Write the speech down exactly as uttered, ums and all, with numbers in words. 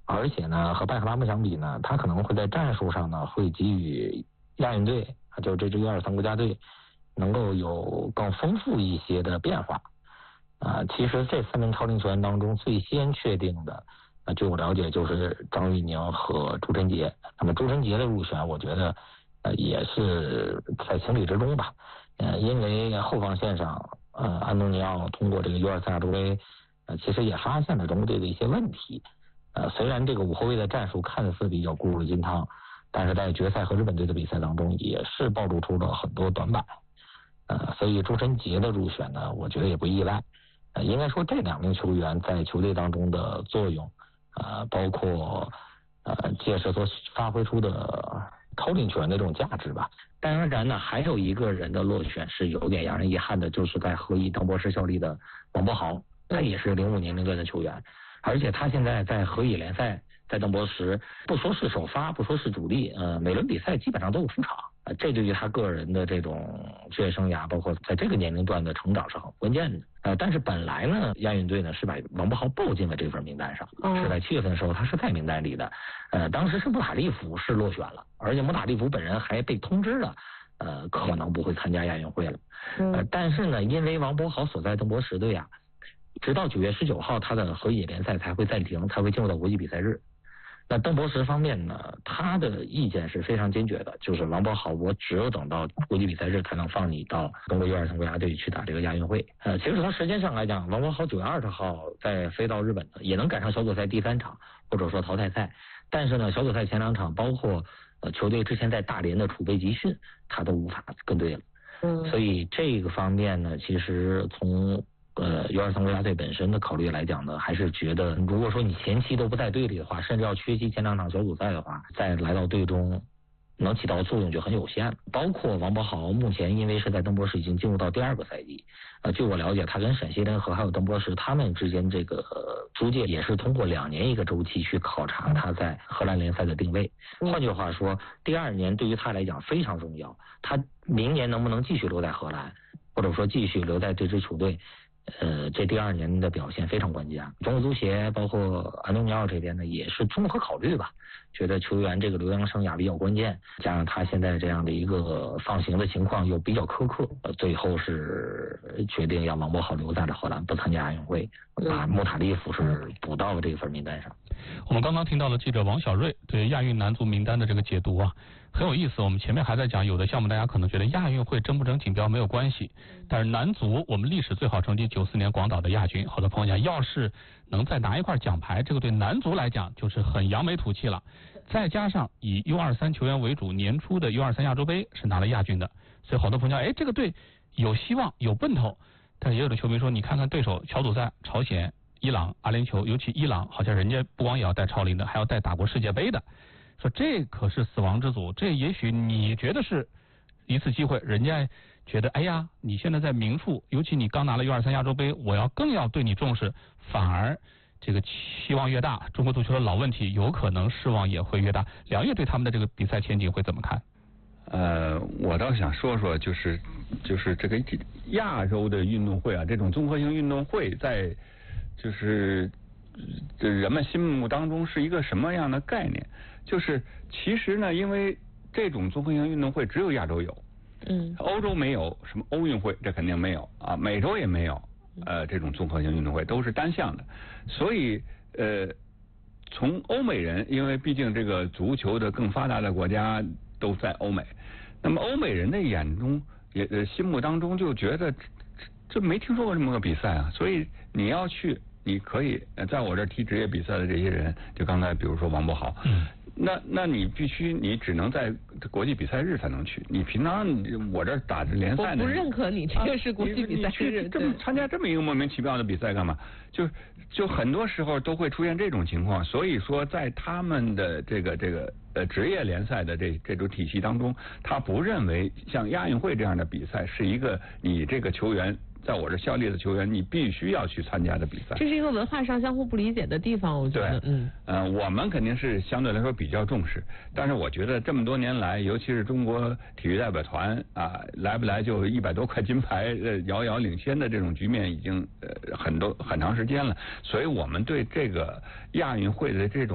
而且呢，和拜克拉姆相比呢，他可能会在战术上呢，会给予亚运队，就这支 U 二十三 国家队，能够有更丰富一些的变化。啊、呃，其实这三名超龄球员当中，最先确定的，呃，据我了解就是张玉宁和朱晨杰。那么朱晨杰的入选，我觉得，呃，也是在情理之中吧。呃，因为后防线上，呃，安东尼奥通过这个 U 二十三 亚洲杯，呃，其实也发现了中国队的一些问题。呃，虽然这个五后卫的战术看似比较固如金汤，但是在决赛和日本队的比赛当中，也是暴露出了很多短板。呃，所以朱晨杰的入选呢，我觉得也不意外。呃，应该说这两名球员在球队当中的作用，呃，包括呃届时所发挥出的超龄球员的这种价值吧。当然呢，还有一个人的落选是有点让人遗憾的，就是在河一邓博士效力的王柏豪，他也是零五年龄段的球员，而且他现在在河乙联赛，在邓博时不说是首发，不说是主力，呃，每轮比赛基本上都有出场。呃，这对于他个人的这种职业生涯，包括在这个年龄段的成长是很关键的。呃，但是本来呢，亚运队呢是把王柏豪报进了这份名单上，嗯、是在七月份的时候他是在名单里的。呃，当时是穆塔利夫是落选了，而且穆塔利夫本人还被通知了，呃，可能不会参加亚运会了。呃，但是呢，因为王柏豪所在邓博时队啊，直到九月十九号他的河乙联赛才会暂停，才会进入到国际比赛日。那邓博时方面呢，他的意见是非常坚决的，就是王柏豪，我只有等到国际比赛日才能放你到中国 U 二十三 国家队去打这个亚运会。呃，其实从时间上来讲，王柏豪九月二十号再飞到日本的，也能赶上小组赛第三场，或者说淘汰赛。但是呢，小组赛前两场，包括呃球队之前在大连的储备集训，他都无法跟对了。嗯，所以这个方面呢，其实从呃 U 二十三 国家队本身的考虑来讲呢，还是觉得如果说你前期都不在队里的话，甚至要缺席前两场小组赛的话，再来到队中能起到作用就很有限了。包括王柏豪目前因为是在邓博士已经进入到第二个赛季，呃，据我了解，他跟陕西联合还有邓博士他们之间这个租借也是通过两年一个周期去考察他在荷兰联赛的定位。换句话说，第二年对于他来讲非常重要，他明年能不能继续留在荷兰，或者说继续留在这支球队，呃，这第二年的表现非常关键。中国足协包括安东尼奥这边呢，也是综合考虑吧，觉得球员这个留洋生涯比较关键，加上他现在这样的一个放行的情况又比较苛刻，呃，最后是决定让王柏豪留在了荷兰，不参加亚运会，把穆塔利夫是补到了这份名单上。 我们刚刚听到了记者王小瑞对亚运男足名单的这个解读啊，很有意思。我们前面还在讲，有的项目大家可能觉得亚运会争不争锦标没有关系，但是男足我们历史最好成绩九四年广岛的亚军，好多朋友讲，要是能再拿一块奖牌，这个对男足来讲就是很扬眉吐气了。再加上以 U 二十三 球员为主，年初的 U 二十三 亚洲杯是拿了亚军的，所以好多朋友讲，哎，这个队有希望有奔头。但是也有的球迷说，你看看对手小组赛朝鲜、伊朗、阿联酋，尤其伊朗，好像人家不光也要带超龄的，还要带打过世界杯的，说这可是死亡之组。这也许你觉得是一次机会，人家觉得哎呀，你现在在名宿，尤其你刚拿了 U 二十三 亚洲杯，我要更要对你重视，反而这个期望越大，中国足球的老问题有可能失望也会越大。梁烨对他们的这个比赛前景会怎么看？ 呃，我倒想说说，就是就是这个亚洲的运动会啊，这种综合性运动会在就是这人们心目当中是一个什么样的概念？就是其实呢，因为这种综合性运动会只有亚洲有，嗯，欧洲没有，什么欧运会这肯定没有啊，美洲也没有，呃，这种综合性运动会都是单项的，所以呃，从欧美人，因为毕竟这个足球的更发达的国家都在欧美，那么欧美人的眼中也呃心目当中就觉得这这没听说过这么个比赛啊，所以你要去，你可以在我这踢职业比赛的这些人，就刚才比如说王柏豪，嗯，那那你必须你只能在国际比赛日才能去，你平常我这打着联赛呢， 我不认可你这个是国际比赛日， 啊、你, 你去这么参加这么一个莫名其妙的比赛干嘛？就就很多时候都会出现这种情况，所以说在他们的这个这个呃职业联赛的这这种体系当中，他不认为像亚运会这样的比赛是一个你这个球员。在我这效力的球员，你必须要去参加的比赛。 这是一个文化上相互不理解的地方，我觉得。 对，嗯，呃，我们肯定是相对来说比较重视，但是我觉得这么多年来，尤其是中国体育代表团啊，来不来就一百多块金牌，呃，遥遥领先的这种局面已经呃很多很长时间了，所以我们对这个亚运会的这种。